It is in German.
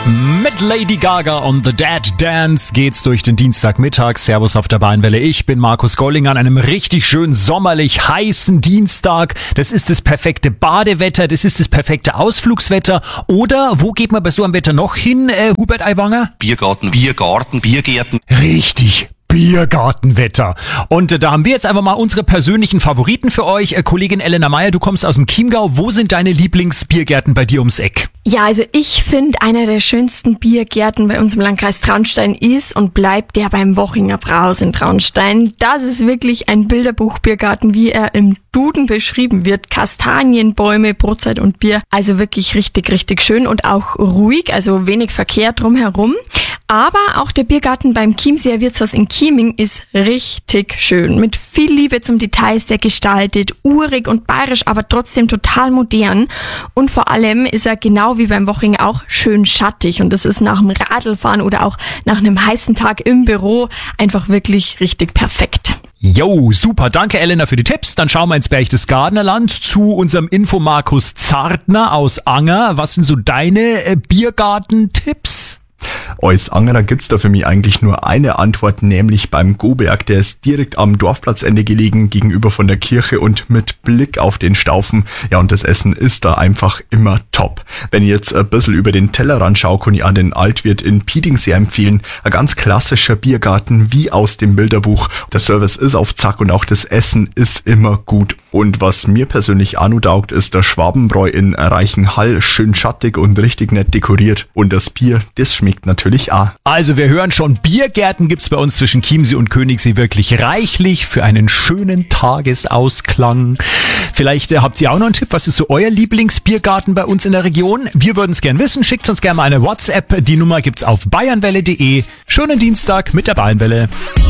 Mit Lady Gaga und The Dead Dance geht's durch den Dienstagmittag. Servus auf der Bayernwelle. Ich bin Markus Gollinger an einem richtig schön sommerlich heißen Dienstag. Das ist das perfekte Badewetter, das ist das perfekte Ausflugswetter. Oder wo geht man bei so einem Wetter noch hin, Hubert Aiwanger? Biergarten, Biergärten. Richtig. Biergartenwetter. Und da haben wir jetzt einfach mal unsere persönlichen Favoriten für euch. Kollegin Elena Meyer, du kommst aus dem Chiemgau. Wo sind deine Lieblingsbiergärten bei dir ums Eck? Ja, also ich finde, einer der schönsten Biergärten bei uns im Landkreis Traunstein ist und bleibt der beim Wochinger Brauhaus in Traunstein. Das ist wirklich ein Bilderbuch-Biergarten, wie er im Duden beschrieben wird. Kastanienbäume, Brotzeit und Bier. Also wirklich richtig, richtig schön und auch ruhig, also wenig Verkehr drumherum. Aber auch der Biergarten beim Chiemseer Wirtshaus in Chieming ist richtig schön. Mit viel Liebe zum Detail sehr gestaltet, urig und bayerisch, aber trotzdem total modern. Und vor allem ist er genau wie beim Wochinger auch schön schattig. Und das ist nach dem Radlfahren oder auch nach einem heißen Tag im Büro einfach wirklich richtig perfekt. Jo, super. Danke, Elena, für die Tipps. Dann schauen wir ins Berchtesgadener zu unserem Infomarkus Zartner aus Anger. Was sind so deine Biergartentipps? Als Angerer gibt's da für mich eigentlich nur eine Antwort, nämlich beim Goberg. Der ist direkt am Dorfplatzende gelegen, gegenüber von der Kirche und mit Blick auf den Staufen. Ja, und das Essen ist da einfach immer top. Wenn ich jetzt ein bisschen über den Tellerrand schaue, kann ich an den Altwirt in Pieding sehr empfehlen. Ein ganz klassischer Biergarten wie aus dem Bilderbuch. Der Service ist auf Zack und auch das Essen ist immer gut. Und was mir persönlich auch noch taugt, ist der Schwabenbräu in Reichenhall. Schön schattig und richtig nett dekoriert. Und das Bier, das schmeckt natürlich auch. Also wir hören schon, Biergärten gibt's bei uns zwischen Chiemsee und Königssee wirklich reichlich für einen schönen Tagesausklang. Vielleicht habt ihr auch noch einen Tipp. Was ist so euer Lieblingsbiergarten bei uns in der Region? Wir würden es gern wissen. Schickt uns gerne mal eine WhatsApp. Die Nummer gibt's auf bayernwelle.de. Schönen Dienstag mit der Bayernwelle.